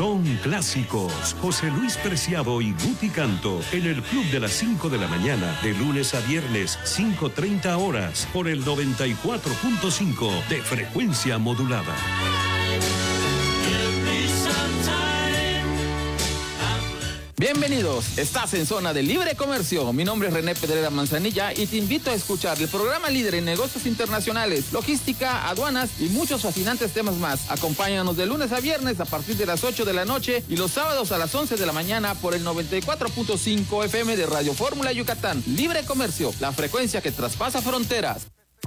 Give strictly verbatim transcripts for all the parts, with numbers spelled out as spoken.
Son clásicos. José Luis Preciado y Guti Canto en el Club de las cinco de la mañana, de lunes a viernes, cinco treinta horas, por el noventa y cuatro punto cinco de frecuencia modulada. Bienvenidos, estás en Zona de Libre Comercio. Mi nombre es René Pedrera Manzanilla y te invito a escuchar el programa líder en negocios internacionales, logística, aduanas y muchos fascinantes temas más. Acompáñanos de lunes a viernes a partir de las ocho de la noche y los sábados a las once de la mañana por el noventa y cuatro punto cinco F M de Radio Fórmula Yucatán. Libre Comercio, la frecuencia que traspasa fronteras.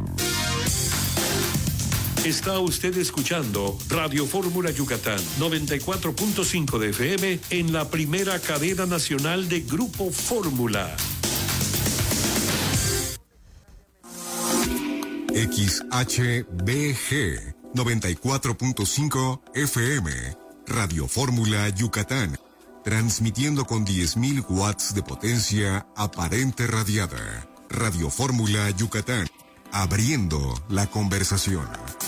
Está usted escuchando Radio Fórmula Yucatán, noventa y cuatro punto cinco de F M en la primera cadena nacional de Grupo Fórmula. X H B G, noventa y cuatro punto cinco F M, Radio Fórmula Yucatán, transmitiendo con diez mil watts de potencia aparente radiada. Radio Fórmula Yucatán, abriendo la conversación.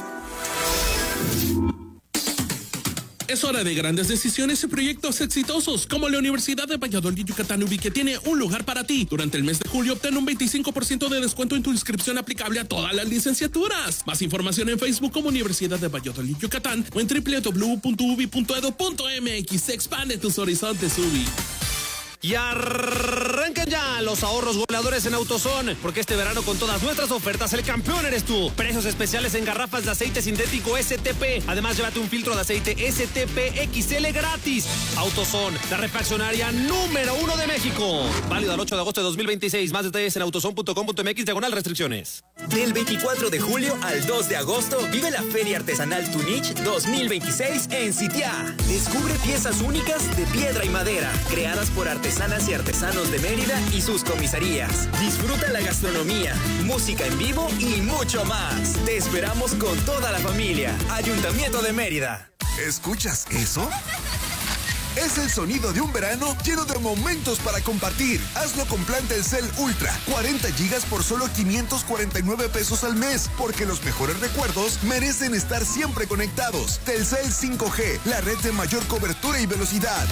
Es hora de grandes decisiones y proyectos exitosos, como la Universidad de Valladolid Yucatán U B I, que tiene un lugar para ti. Durante el mes de julio obtén un veinticinco por ciento de descuento en tu inscripción aplicable a todas las licenciaturas. Más información en Facebook como Universidad de Valladolid Yucatán o en doble u doble u doble u punto u b i punto e d u punto m x. Expande tus horizontes, U B I. Y arrancan ya los ahorros goleadores en AutoZone, porque este verano con todas nuestras ofertas el campeón eres tú. Precios especiales en garrafas de aceite sintético S T P. Además, llévate un filtro de aceite S T P X L gratis. AutoZone, la refaccionaria número uno de México. Válido al ocho de agosto de dos mil veintiséis. Más detalles en autozone punto com punto m x diagonal restricciones. Del veinticuatro de julio al dos de agosto, vive la Feria Artesanal Tunich dos mil veintiséis en Sitiá. Descubre piezas únicas de piedra y madera, creadas por artesanos artesanas y artesanos de Mérida y sus comisarías. Disfruta la gastronomía, música en vivo y mucho más. Te esperamos con toda la familia. Ayuntamiento de Mérida. ¿Escuchas eso? Es el sonido de un verano lleno de momentos para compartir. Hazlo con plan Telcel Ultra, cuarenta gigas por solo quinientos cuarenta y nueve pesos al mes, porque los mejores recuerdos merecen estar siempre conectados. Telcel cinco G, la red de mayor cobertura y velocidad.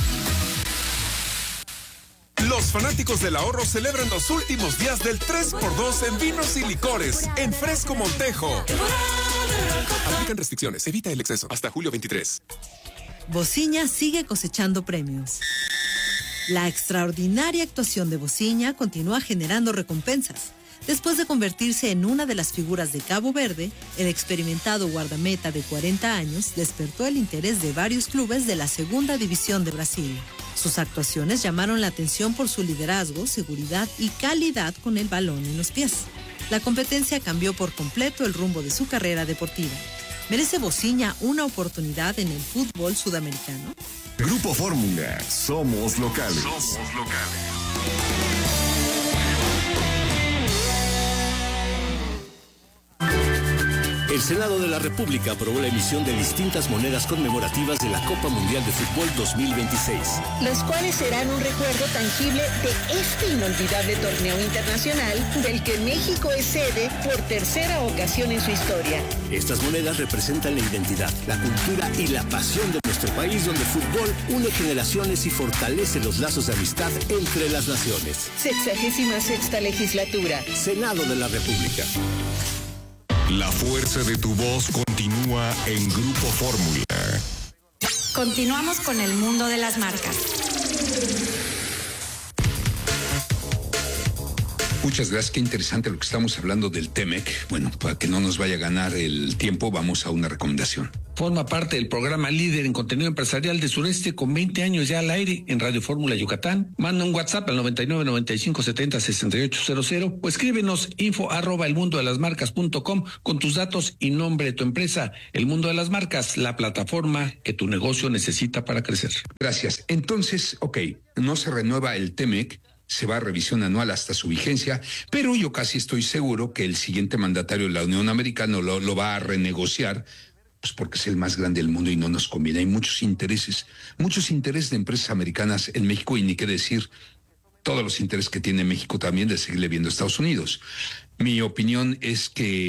Los fanáticos del ahorro celebran los últimos días del tres por dos en vinos y licores en Fresco Montejo. Aplican restricciones, evita el exceso. Hasta julio veintitrés. Bociña sigue cosechando premios. La extraordinaria actuación de Bociña continúa generando recompensas. Después de convertirse en una de las figuras de Cabo Verde, el experimentado guardameta de cuarenta años despertó el interés de varios clubes de la segunda división de Brasil. Sus actuaciones llamaron la atención por su liderazgo, seguridad y calidad con el balón en los pies. La competencia cambió por completo el rumbo de su carrera deportiva. ¿Merece Bociña una oportunidad en el fútbol sudamericano? Grupo Fórmula, somos locales. Somos locales. El Senado de la República aprobó la emisión de distintas monedas conmemorativas de la Copa Mundial de Fútbol dos mil veintiséis. Los cuales serán un recuerdo tangible de este inolvidable torneo internacional del que México es sede por tercera ocasión en su historia. Estas monedas representan la identidad, la cultura y la pasión de nuestro país, donde el fútbol une generaciones y fortalece los lazos de amistad entre las naciones. Sexagésima sexta legislatura. Senado de la República. La fuerza de tu voz continúa en Grupo Fórmula. Continuamos con el mundo de las marcas. Muchas gracias, qué interesante lo que estamos hablando del T M E C. Bueno, para que no nos vaya a ganar el tiempo, vamos a una recomendación. Forma parte del programa líder en contenido empresarial de Sureste con veinte años ya al aire en Radio Fórmula Yucatán. Manda un WhatsApp al noventa y nueve, noventa y cinco, setenta, sesenta y ocho cero cero o escríbenos info arroba el mundo de las marcas punto com con tus datos y nombre de tu empresa. El Mundo de las Marcas, la plataforma que tu negocio necesita para crecer. Gracias. Entonces, ok, no se renueva el T M E C. Se va a revisión anual hasta su vigencia, pero yo casi estoy seguro que el siguiente mandatario de la Unión Americana lo, lo va a renegociar, pues porque es el más grande del mundo y no nos conviene. Hay muchos intereses, muchos intereses de empresas americanas en México y ni qué decir todos los intereses que tiene México también de seguirle viendo a Estados Unidos. Mi opinión es que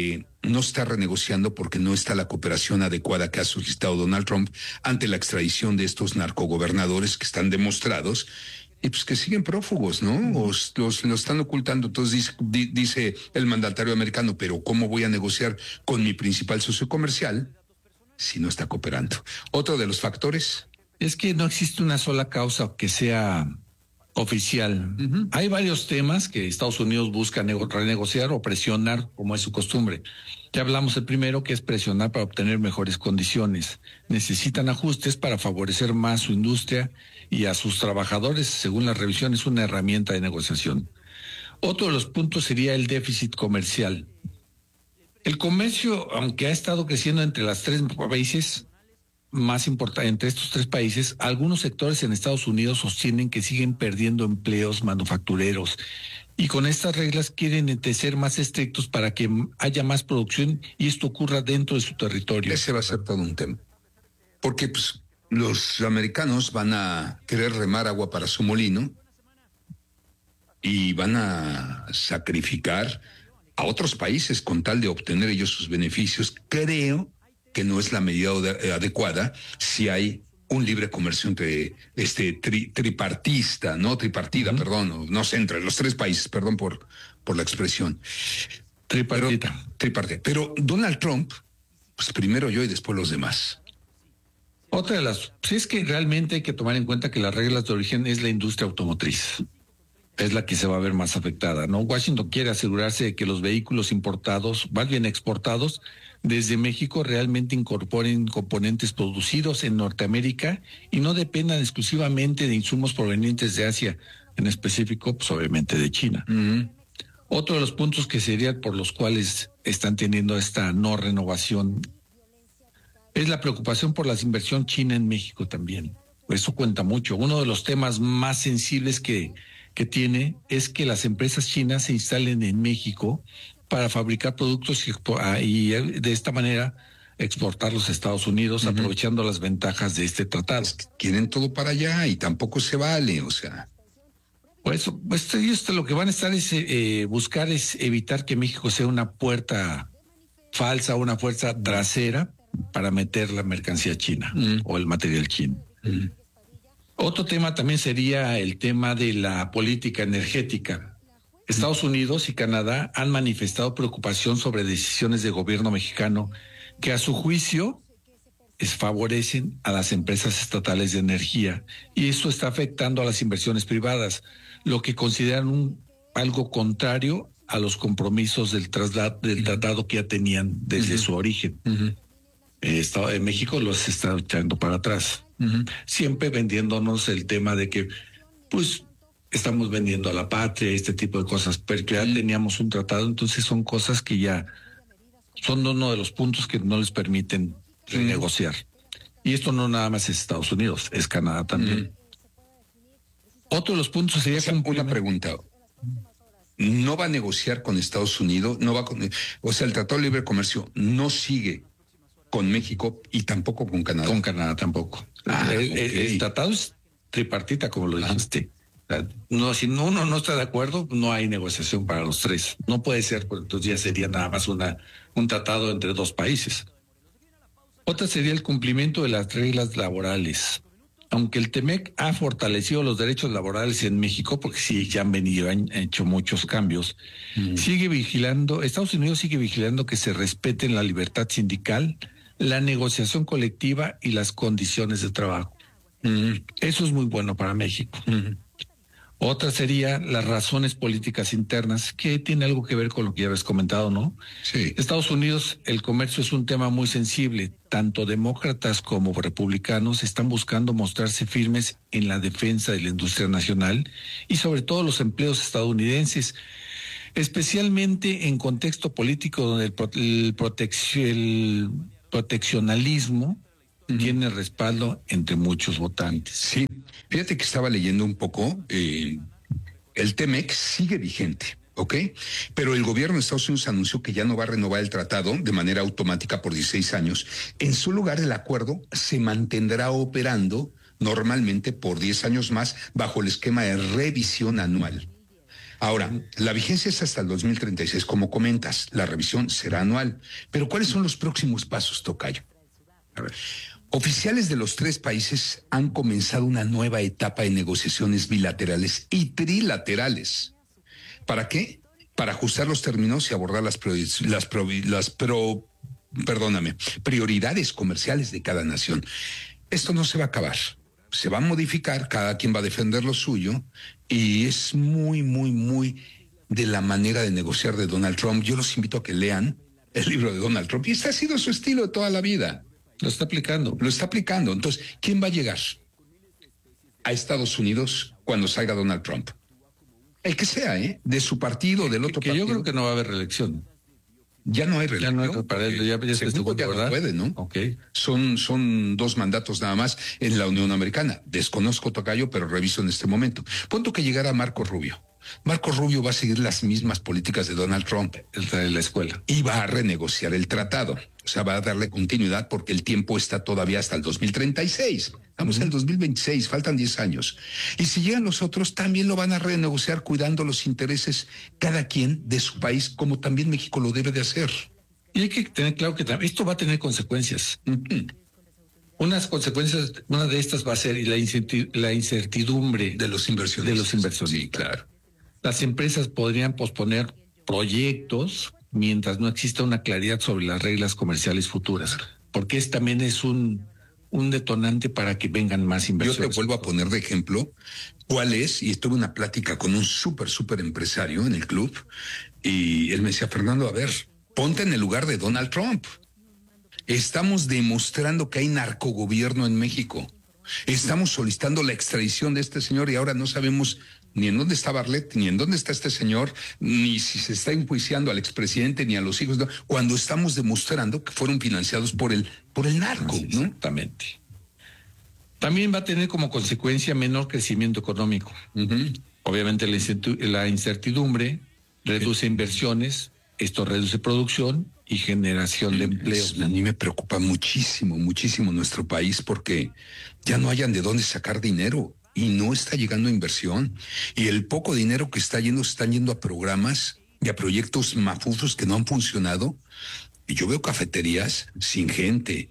no está renegociando porque no está la cooperación adecuada que ha solicitado Donald Trump ante la extradición de estos narcogobernadores que están demostrados y pues que siguen prófugos, ¿no? Los, los, los están ocultando. Entonces dice, di, dice el mandatario americano, pero ¿cómo voy a negociar con mi principal socio comercial si no está cooperando? Otro de los factores es que no existe una sola causa que sea oficial. Uh-huh. Hay varios temas que Estados Unidos busca nego- renegociar o presionar, como es su costumbre. Ya hablamos el primero, que es presionar para obtener mejores condiciones. Necesitan ajustes para favorecer más su industria y a sus trabajadores. Según la revisión, es una herramienta de negociación. Otro de los puntos sería el déficit comercial. El comercio, aunque ha estado creciendo entre las tres países más importante, entre estos tres países, algunos sectores en Estados Unidos sostienen que siguen perdiendo empleos manufactureros y con estas reglas quieren ser más estrictos para que haya más producción y esto ocurra dentro de su territorio. Ese va a ser todo un tema. Porque pues, los americanos van a querer remar agua para su molino y van a sacrificar a otros países con tal de obtener ellos sus beneficios. Creo que no es la medida adecuada si hay un libre comercio entre este tri, tripartista, no tripartida, uh-huh. perdón, no, no sé, entre los tres países, perdón por, por la expresión. Tripartita. Pero, tripartita. Pero Donald Trump, pues primero yo y después los demás. Otra de las, pues es que realmente hay que tomar en cuenta que las reglas de origen es la industria automotriz. Es la que se va a ver más afectada, ¿no? Washington quiere asegurarse de que los vehículos importados, más bien exportados, desde México realmente incorporen componentes producidos en Norteamérica y no dependan exclusivamente de insumos provenientes de Asia, en específico, pues obviamente de China. Uh-huh. Otro de los puntos que serían por los cuales están teniendo esta no renovación es la preocupación por la inversión china en México también. Eso cuenta mucho. Uno de los temas más sensibles que, que tiene es que las empresas chinas se instalen en México para fabricar productos y, y de esta manera exportarlos a Estados Unidos, uh-huh. aprovechando las ventajas de este tratado. Es que quieren todo para allá y tampoco se vale, o sea. Pues, pues esto lo que van a estar es eh, buscar es evitar que México sea una puerta falsa, una fuerza trasera para meter la mercancía china uh-huh. o el material chino. Uh-huh. Otro tema también sería el tema de la política energética. Estados Unidos y Canadá han manifestado preocupación sobre decisiones de gobierno mexicano que a su juicio favorecen a las empresas estatales de energía y eso está afectando a las inversiones privadas, lo que consideran un, algo contrario a los compromisos del, traslado, del tratado que ya tenían desde uh-huh. su origen. Uh-huh. El Estado de México los está echando para atrás, uh-huh. siempre vendiéndonos el tema de que, pues, estamos vendiendo a la patria, este tipo de cosas, pero ya teníamos un tratado, entonces son cosas que ya son uno de los puntos que no les permiten renegociar. Y esto no nada más es Estados Unidos, es Canadá también. Mm. Otro de los puntos sería... O sea, una pregunta. ¿No va a negociar con Estados Unidos? No va con, o sea, el Tratado de Libre Comercio no sigue con México y tampoco con Canadá. Con Canadá tampoco. Ah, el, okay. el, el tratado es tripartita, como lo dijiste. No, si uno no está de acuerdo, no hay negociación para los tres. No puede ser, porque entonces ya sería nada más una, un tratado entre dos países. Otra sería el cumplimiento de las reglas laborales. Aunque el TEMEC ha fortalecido los derechos laborales en México, porque sí, ya han venido, han hecho muchos cambios, mm. sigue vigilando, Estados Unidos sigue vigilando que se respeten la libertad sindical, la negociación colectiva y las condiciones de trabajo. Mm. Eso es muy bueno para México. Mm. Otra sería las razones políticas internas, que tiene algo que ver con lo que ya habéis comentado, ¿no? Sí. Estados Unidos, el comercio es un tema muy sensible. Tanto demócratas como republicanos están buscando mostrarse firmes en la defensa de la industria nacional y sobre todo los empleos estadounidenses, especialmente en contexto político donde el, el, protec- el proteccionalismo uh-huh. tiene respaldo entre muchos votantes. Sí. Fíjate que estaba leyendo un poco, eh, el TEMEC sigue vigente, ¿ok? Pero el gobierno de Estados Unidos anunció que ya no va a renovar el tratado de manera automática por dieciséis años. En su lugar, el acuerdo se mantendrá operando normalmente por diez años más bajo el esquema de revisión anual. Ahora, la vigencia es hasta el dos mil treinta y seis, como comentas, la revisión será anual. Pero ¿cuáles son los próximos pasos, tocayo? A ver. Oficiales de los tres países han comenzado una nueva etapa de negociaciones bilaterales y trilaterales. ¿Para qué? Para ajustar los términos y abordar las, pro, las, pro, las pro, perdóname, prioridades comerciales de cada nación. Esto no se va a acabar. Se va a modificar, cada quien va a defender lo suyo, y es muy, muy, muy de la manera de negociar de Donald Trump. Yo los invito a que lean el libro de Donald Trump, y este ha sido su estilo de toda la vida. Lo está aplicando. Lo está aplicando. Entonces, ¿quién va a llegar a Estados Unidos cuando salga Donald Trump? El que sea, ¿eh? De su partido, del otro que partido. Yo creo que no va a haber reelección. Ya no hay reelección. Ya no hay, para él, ya, ya, Segundo, ya no puede, ¿no? Okay. Son, son dos mandatos nada más en la Unión Americana. Desconozco, tocayo, pero reviso en este momento. Punto que llegara Marco Rubio. Marco Rubio va a seguir las mismas políticas de Donald Trump. El de la escuela. Y va a renegociar el tratado. O sea, va a darle continuidad porque el tiempo está todavía hasta el dos mil treinta y seis. Vamos uh-huh. al dos mil veintiséis, faltan diez años. Y si llegan los otros, también lo van a renegociar cuidando los intereses cada quien de su país, como también México lo debe de hacer. Y hay que tener claro que esto va a tener consecuencias. Uh-huh. Unas consecuencias, una de estas va a ser la, incertid- la incertidumbre de los inversionistas. De los inversionistas. Sí, claro. Las empresas podrían posponer proyectos mientras no exista una claridad sobre las reglas comerciales futuras, porque es también es un, un detonante para que vengan más inversiones. Yo te vuelvo a poner de ejemplo cuál es, y estuve en una plática con un súper, súper empresario en el club, y él me decía, Fernando, a ver, ponte en el lugar de Donald Trump. Estamos demostrando que hay narcogobierno en México. Estamos solicitando la extradición de este señor y ahora no sabemos ni en dónde está Bartlett, ni en dónde está este señor, ni si se está enjuiciando al expresidente ni a los hijos, no, cuando estamos demostrando que fueron financiados por el, por el narco, sí, ¿no? Exactamente. También va a tener como consecuencia menor crecimiento económico. Uh-huh. Obviamente la, incertu- la incertidumbre reduce inversiones, esto reduce producción y generación de empleos. A mí me preocupa muchísimo, muchísimo nuestro país porque ya no hayan de dónde sacar dinero. Y no está llegando a inversión. Y el poco dinero que está yendo, se están yendo a programas y a proyectos mafufos que no han funcionado. Y yo veo cafeterías sin gente.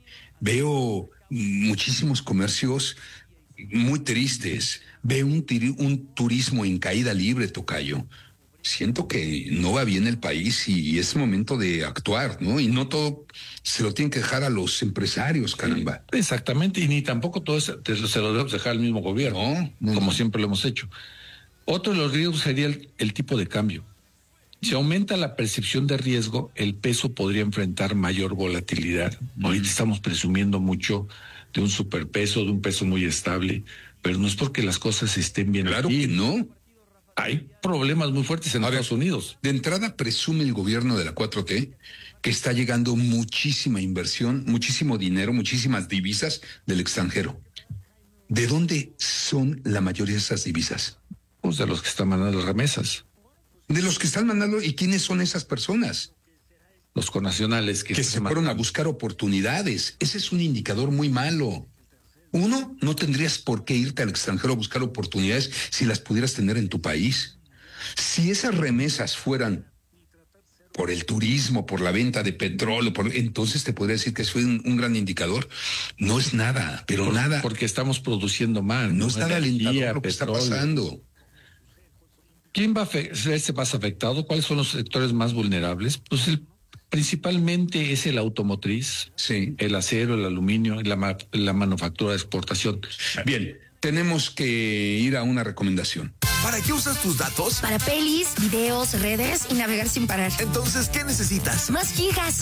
Veo muchísimos comercios muy tristes. Veo un, tiri- un turismo en caída libre, tocayo. Siento que no va bien el país y es momento de actuar, ¿no? Y no todo se lo tienen que dejar a los empresarios, caramba. Exactamente, y ni tampoco todo eso se lo debemos dejar al mismo gobierno, no, no, como no. siempre lo hemos hecho. Otro de los riesgos sería el, el tipo de cambio. Si aumenta la percepción de riesgo, el peso podría enfrentar mayor volatilidad. Mm. Ahorita estamos presumiendo mucho de un superpeso, de un peso muy estable, pero no es porque las cosas estén bien. Claro aquí. que no. Hay problemas muy fuertes en Ahora, Estados Unidos. De entrada, presume el gobierno de la cuatro T que está llegando muchísima inversión, muchísimo dinero, muchísimas divisas del extranjero. ¿De dónde son la mayoría de esas divisas? Pues de los que están mandando las remesas. De los que están mandando. ¿Y quiénes son esas personas? Los connacionales que, que se, se fueron a buscar oportunidades. Ese es un indicador muy malo. Uno, no tendrías por qué irte al extranjero a buscar oportunidades si las pudieras tener en tu país. Si esas remesas fueran por el turismo, por la venta de petróleo, por, entonces te podría decir que es un, un gran indicador. No es nada, pero por, nada. Porque estamos produciendo mal. No, no es nada alentador lo que petróleo. está pasando. ¿Quién va a verse más afectado? ¿Cuáles son los sectores más vulnerables? Pues el principalmente es el automotriz, sí. el acero, el aluminio y la, ma- la manufactura de exportación. Bien, tenemos que ir a una recomendación. ¿Para qué usas tus datos? Para pelis, videos, redes y navegar sin parar. Entonces, ¿qué necesitas? Más gigas.